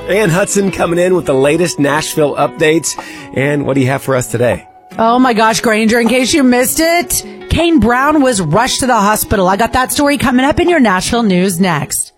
Ann Hudson coming in with the latest Nashville updates. And what do you have for us today? Oh my gosh, Granger, in case you missed it, Kane Brown was rushed to the hospital. I got that story coming up in your Nashville news next.